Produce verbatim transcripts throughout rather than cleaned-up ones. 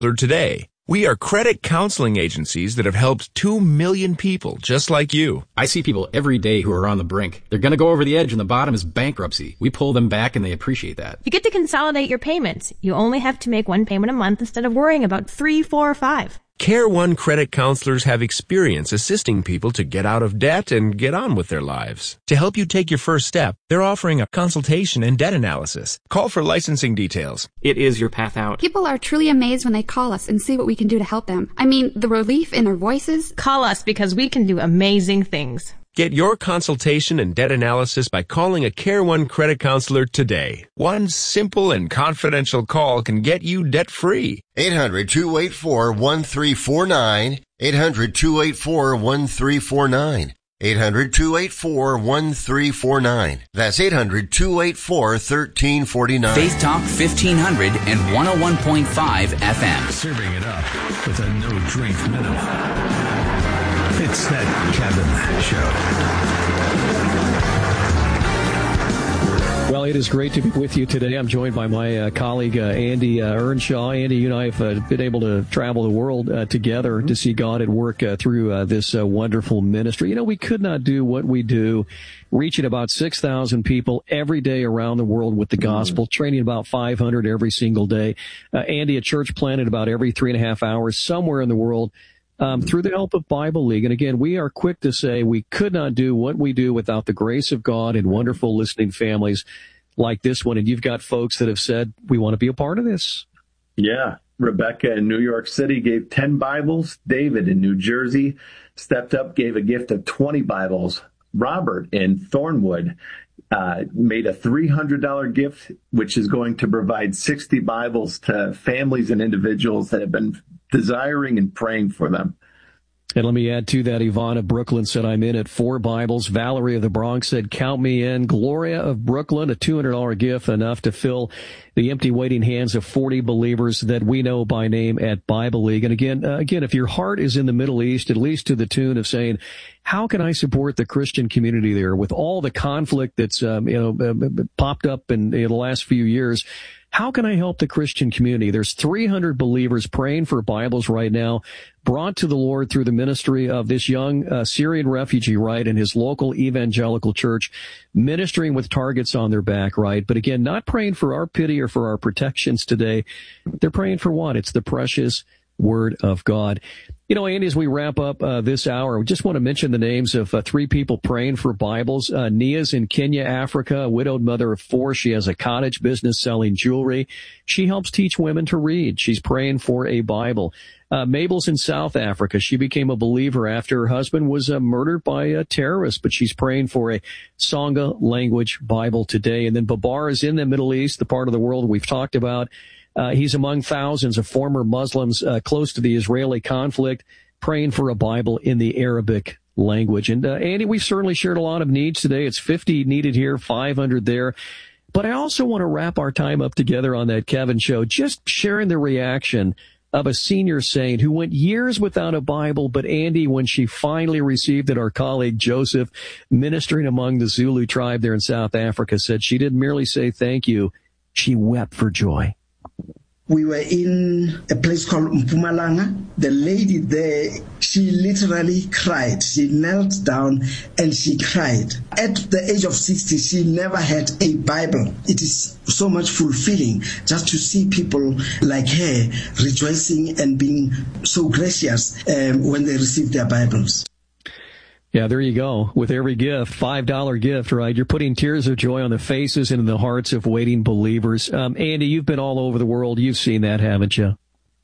today. We are credit counseling agencies that have helped two million people just like you. I see people every day who are on the brink. They're going to go over the edge and the bottom is bankruptcy. We pull them back and they appreciate that. You get to consolidate your payments. You only have to make one payment a month instead of worrying about three, four, or five. Care One credit counselors have experience assisting people to get out of debt and get on with their lives. To help you take your first step, they're offering a consultation and debt analysis. Call for licensing details. It is your path out. People are truly amazed when they call us and see what we can do to help them. I mean, the relief in their voices. Call us because we can do amazing things. Get your consultation and debt analysis by calling a Care One credit counselor today. One simple and confidential call can get you debt-free. eight hundred, two eight four, one three four nine. eight hundred, two eight four, one three four nine. eight hundred, two eight four, one three four nine. That's eight hundred, two eight four, one three four nine. Faith Talk fifteen hundred and one oh one point five F M. Serving it up with a no-drink minimum. It's that Kevin Show. Well, it is great to be with you today. I'm joined by my uh, colleague, uh, Andy uh, Earnshaw. Andy, you and I have uh, been able to travel the world uh, together mm-hmm. to see God at work uh, through uh, this uh, wonderful ministry. You know, we could not do what we do, reaching about six thousand people every day around the world with the gospel, mm-hmm. training about five hundred every single day. Uh, Andy, a church planted about every three and a half hours somewhere in the world. Um, through the help of Bible League. And again, we are quick to say we could not do what we do without the grace of God and wonderful listening families like this one. And you've got folks that have said, we want to be a part of this. Yeah. Rebecca in New York City gave ten Bibles. David in New Jersey stepped up, gave a gift of twenty Bibles. Robert in Thornwood uh, made a three hundred dollars gift, which is going to provide sixty Bibles to families and individuals that have been desiring and praying for them. And let me add to that, Yvonne of Brooklyn said, I'm in at four Bibles. Valerie of the Bronx said, count me in. Gloria of Brooklyn, a two hundred dollars gift, enough to fill the empty waiting hands of forty believers that we know by name at Bible League. And again, uh, again, if your heart is in the Middle East, at least to the tune of saying, how can I support the Christian community there with all the conflict that's, um, you know, uh, popped up in, in the last few years? How can I help the Christian community? There's three hundred believers praying for Bibles right now, brought to the Lord through the ministry of this young uh, Syrian refugee, right, in his local evangelical church, ministering with targets on their back, right? But again, not praying for our pity or for our protections today. They're praying for what? It's the precious Word of God. You know, Andy, as we wrap up uh, this hour, we just want to mention the names of uh, three people praying for Bibles. Uh, Nia's in Kenya, Africa, a widowed mother of four. She has a cottage business selling jewelry. She helps teach women to read. She's praying for a Bible. Uh, Mabel's in South Africa. She became a believer after her husband was uh, murdered by a terrorist, but she's praying for a Sangha language Bible today. And then Babar is in the Middle East, the part of the world we've talked about. Uh, he's among thousands of former Muslims uh, close to the Israeli conflict, praying for a Bible in the Arabic language. And, uh, Andy, we've certainly shared a lot of needs today. It's fifty needed here, five hundred there. But I also want to wrap our time up together on that Kevin show, just sharing the reaction of a senior saint who went years without a Bible. But, Andy, when she finally received it, our colleague Joseph, ministering among the Zulu tribe there in South Africa, said she didn't merely say thank you, she wept for joy. We were in a place called Mpumalanga. The lady there, she literally cried. She knelt down and she cried. At the age of sixty, she never had a Bible. It is so much fulfilling just to see people like her rejoicing and being so gracious um, when they receive their Bibles. Yeah, there you go. With every gift, five dollar gift, right? You're putting tears of joy on the faces and in the hearts of waiting believers. Um, Andy, you've been all over the world. You've seen that, haven't you?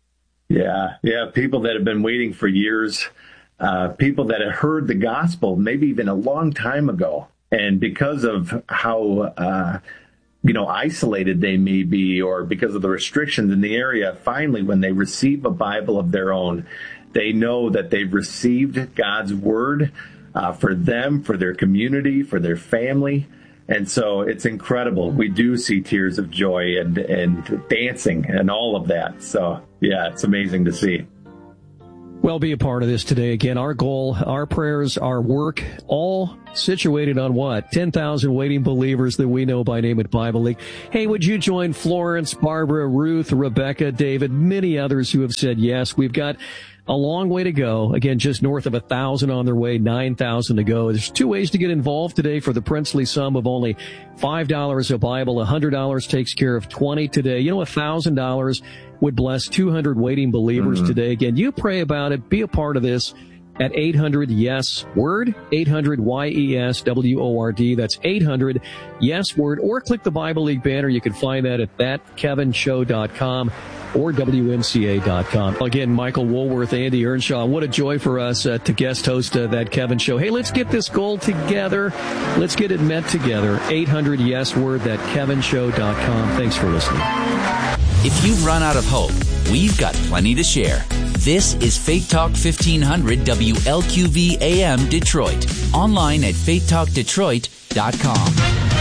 Yeah, yeah. People that have been waiting for years, uh, people that have heard the gospel, maybe even a long time ago. And because of how, uh, you know, isolated they may be, or because of the restrictions in the area, finally, when they receive a Bible of their own, they know that they've received God's word uh, for them, for their community, for their family. And so it's incredible. We do see tears of joy and, and dancing and all of that. So, yeah, it's amazing to see. Well, be a part of this today. Again, our goal, our prayers, our work, all situated on what? ten thousand waiting believers that we know by name at Bible League. Hey, would you join Florence, Barbara, Ruth, Rebecca, David, many others who have said yes? We've got a long way to go. Again, just north of a thousand on their way, nine thousand to go. There's two ways to get involved today for the princely sum of only five dollars a Bible. one hundred dollars takes care of twenty today. You know, one thousand dollars would bless two hundred waiting believers mm-hmm. today. Again, you pray about it. Be a part of this at eight hundred yes word, eight hundred Y E S W O R D. That's eight hundred yes word, or click the Bible League banner. You can find that at that kevin show dot com or W M C A dot com. Again, Michael Woolworth, Andy Earnshaw, what a joy for us uh, to guest host uh, That Kevin Show. Hey, let's get this goal together. Let's get it met together. eight hundred yes word, that kevin show dot com. Thanks for listening. If you've run out of hope, we've got plenty to share. This is Faith Talk fifteen hundred W L Q V A M Detroit. Online at faith talk detroit dot com.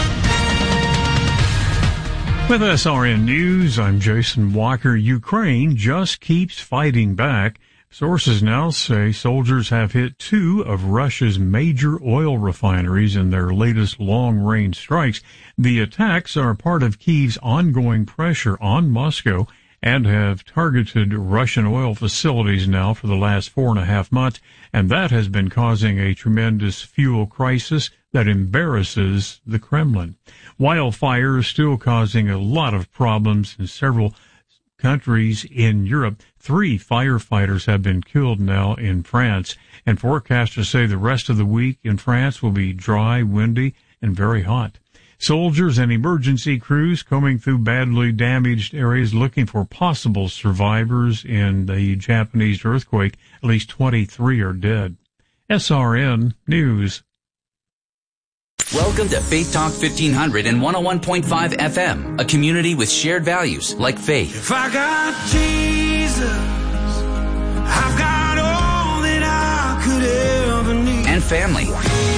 With S R N News, I'm Jason Walker. Ukraine just keeps fighting back. Sources now say soldiers have hit two of Russia's major oil refineries in their latest long-range strikes. The attacks are part of Kyiv's ongoing pressure on Moscow and have targeted Russian oil facilities now for the last four and a half months, and that has been causing a tremendous fuel crisis that embarrasses the Kremlin. Wildfire is still causing a lot of problems in several countries in Europe. Three firefighters have been killed now in France, and forecasters say the rest of the week in France will be dry, windy, and very hot. Soldiers and emergency crews combing through badly damaged areas looking for possible survivors in the Japanese earthquake. At least twenty-three are dead. S R N News. Welcome to Faith Talk fifteen hundred and one oh one point five F M, a community with shared values like faith. If I got Jesus, I've got all that I could ever need. And family.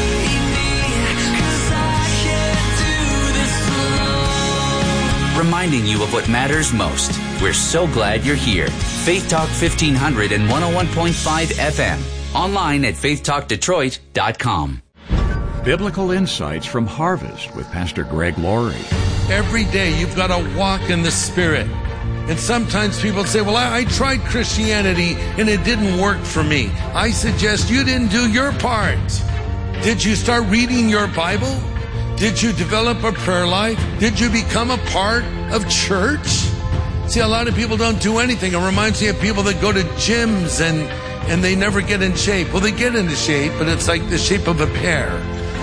Reminding you of what matters most. We're so glad you're here. Faith Talk fifteen hundred and one oh one point five F M. Online at faith talk detroit dot com. Biblical Insights from Harvest with Pastor Greg Laurie. Every day you've got to walk in the Spirit. And sometimes people say, well, I, I tried Christianity and it didn't work for me. I suggest you didn't do your part. Did you start reading your Bible? Did you develop a prayer life? Did you become a part of church? See, a lot of people don't do anything. It reminds me of people that go to gyms and, and they never get in shape. Well, they get into shape, but it's like the shape of a pear.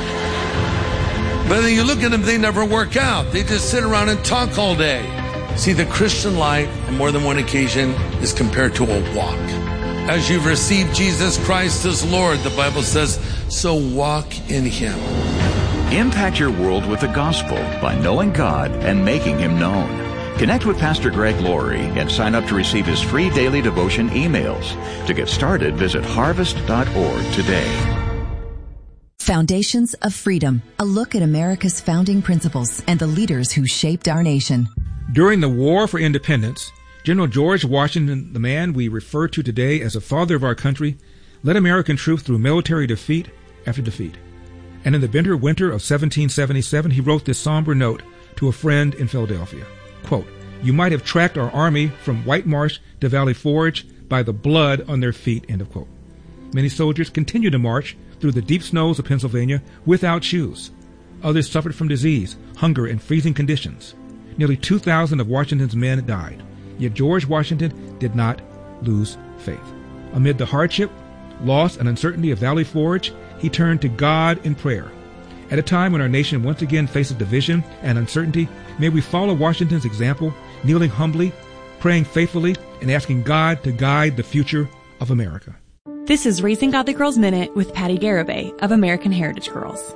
But then you look at them, they never work out. They just sit around and talk all day. See, the Christian life, on more than one occasion, is compared to a walk. As you've received Jesus Christ as Lord, the Bible says, so walk in Him. Impact your world with the gospel by knowing God and making Him known. Connect with Pastor Greg Laurie and sign up to receive his free daily devotion emails. To get started, visit harvest dot org today. Foundations of Freedom, a look at America's founding principles and the leaders who shaped our nation. During the War for Independence, General George Washington, the man we refer to today as the father of our country, led American troops through military defeat after defeat. And in the bitter winter of seventeen seventy-seven, he wrote this somber note to a friend in Philadelphia. Quote, "You might have tracked our army from White Marsh to Valley Forge by the blood on their feet," end of quote. Many soldiers continued to march through the deep snows of Pennsylvania without shoes. Others suffered from disease, hunger, and freezing conditions. Nearly two thousand of Washington's men died. Yet George Washington did not lose faith. Amid the hardship, loss, and uncertainty of Valley Forge, he turned to God in prayer. At a time when our nation once again faces division and uncertainty, may we follow Washington's example, kneeling humbly, praying faithfully, and asking God to guide the future of America. This is Raising Godly Girls Minute with Patty Garibay of American Heritage Girls.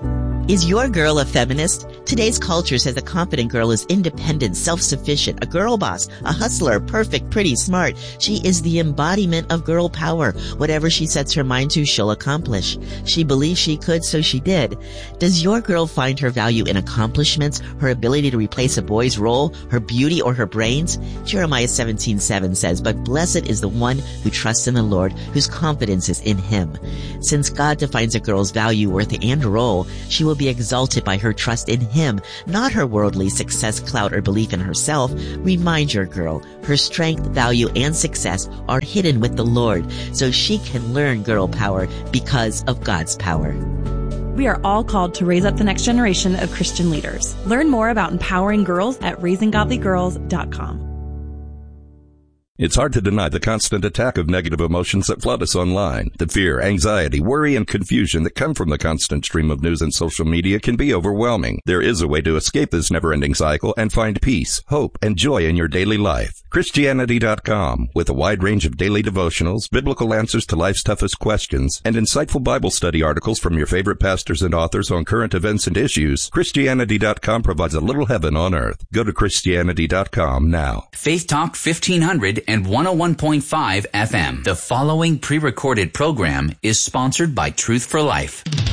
Is your girl a feminist? Today's culture says a confident girl is independent, self-sufficient, a girl boss, a hustler, perfect, pretty, smart. She is the embodiment of girl power. Whatever she sets her mind to, she'll accomplish. She believed she could, so she did. Does your girl find her value in accomplishments, her ability to replace a boy's role, her beauty, or her brains? Jeremiah seventeen seven says, "But blessed is the one who trusts in the Lord, whose confidence is in him." Since God defines a girl's value, worth, and role, she will be exalted by her trust in him, not her worldly success, clout, or belief in herself. Remind your girl, her strength, value, and success are hidden with the Lord, so she can learn girl power because of God's power. We are all called to raise up the next generation of Christian leaders. Learn more about empowering girls at raising godly girls dot com. It's hard to deny the constant attack of negative emotions that flood us online. The fear, anxiety, worry, and confusion that come from the constant stream of news and social media can be overwhelming. There is a way to escape this never-ending cycle and find peace, hope, and joy in your daily life. Christianity dot com, with a wide range of daily devotionals, biblical answers to life's toughest questions, and insightful Bible study articles from your favorite pastors and authors on current events and issues, Christianity dot com provides a little heaven on earth. Go to Christianity dot com now. Faith Talk fifteen hundred and one oh one point five F M. The following pre-recorded program is sponsored by Truth for Life.